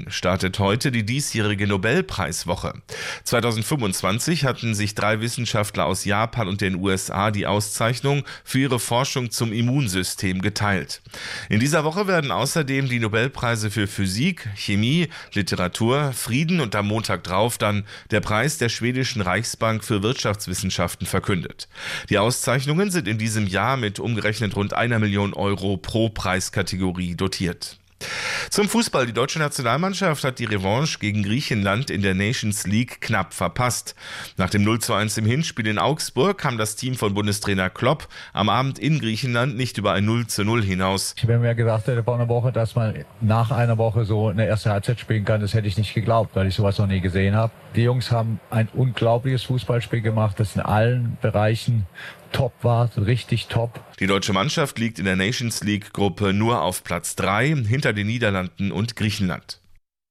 startet heute die diesjährige Nobelpreiswoche. 2025 hatten sich 3 Wissenschaftler aus Japan und den USA die Auszeichnung für ihre Forschung zum Immunsystem geteilt. In dieser Woche werden außerdem die Nobelpreise für Physik, Chemie, Literatur, Frieden und am Montag drauf dann der Preis der schwedischen Reichsbank für Wirtschaftswissenschaften verkündet. Die Auszeichnungen sind in diesem Jahr mit umgerechnet rund 1 Million Euro pro Preiskategorie dotiert. Zum Fußball. Die deutsche Nationalmannschaft hat die Revanche gegen Griechenland in der Nations League knapp verpasst. Nach dem 0:1 im Hinspiel in Augsburg kam das Team von Bundestrainer Klopp am Abend in Griechenland nicht über ein 0:0 hinaus. Wenn mir gesagt hätte vor einer Woche, dass man nach einer Woche so eine erste Halbzeit spielen kann, das hätte ich nicht geglaubt, weil ich sowas noch nie gesehen habe. Die Jungs haben ein unglaubliches Fußballspiel gemacht, das in allen Bereichen top war, richtig top. Die deutsche Mannschaft liegt in der Nations League Gruppe nur auf Platz 3 hinter den Niederlanden und Griechenland.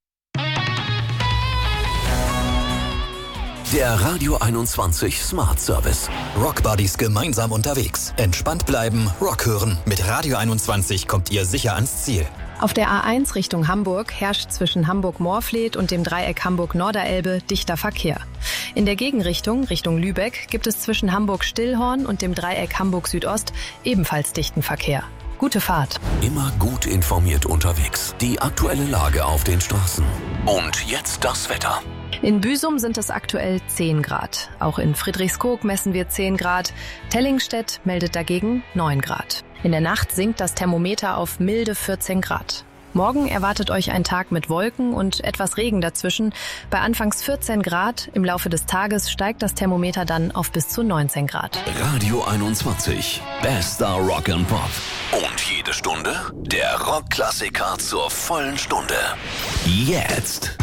Der Radio 21 Smart Service. Rock Buddies gemeinsam unterwegs. Entspannt bleiben, Rock hören. Mit Radio 21 kommt ihr sicher ans Ziel. Auf der A1 Richtung Hamburg herrscht zwischen Hamburg-Moorfleet und dem Dreieck Hamburg-Norderelbe dichter Verkehr. In der Gegenrichtung, Richtung Lübeck, gibt es zwischen Hamburg-Stillhorn und dem Dreieck Hamburg-Südost ebenfalls dichten Verkehr. Gute Fahrt. Immer gut informiert unterwegs. Die aktuelle Lage auf den Straßen. Und jetzt das Wetter. In Büsum sind es aktuell 10 Grad. Auch in Friedrichskoog messen wir 10 Grad. Tellingstedt meldet dagegen 9 Grad. In der Nacht sinkt das Thermometer auf milde 14 Grad. Morgen erwartet euch ein Tag mit Wolken und etwas Regen dazwischen. Bei anfangs 14 Grad, im Laufe des Tages steigt das Thermometer dann auf bis zu 19 Grad. Radio 21, bester Rock and Pop. Und jede Stunde der Rockklassiker zur vollen Stunde. Jetzt.